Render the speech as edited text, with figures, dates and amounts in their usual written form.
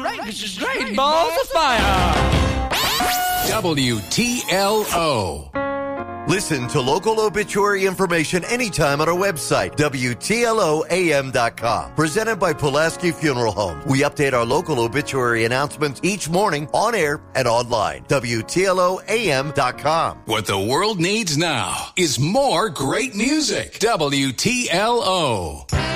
This is great. Balls of fire. WTLO. Listen to local obituary information anytime on our website, WTLOAM.com. Presented by Pulaski Funeral Home. We update our local obituary announcements each morning on air and online. WTLOAM.com. What the world needs now is more great music. WTLO.